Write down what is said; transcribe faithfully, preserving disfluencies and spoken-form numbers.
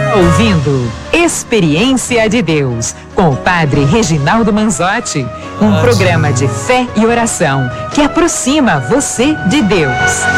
Ouvindo Experiência de Deus, com o Padre Reginaldo Manzotti. Um programa de fé e oração que aproxima você de Deus.